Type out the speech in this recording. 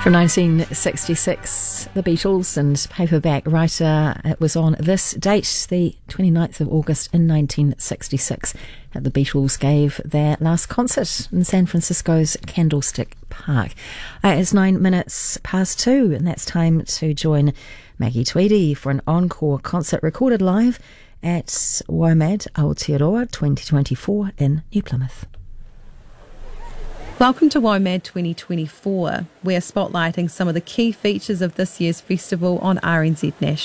From 1966, the Beatles and paperback writer. It was on this date, the 29th of August in 1966, that the Beatles gave their last concert in San Francisco's Candlestick Park. It's 9 minutes past 2, and that's time to join Maggie Tweedy for an encore concert recorded live at WOMAD Aotearoa 2024 in New Plymouth. Welcome to WOMAD 2024. We're spotlighting some of the key features of this year's festival on RNZ National.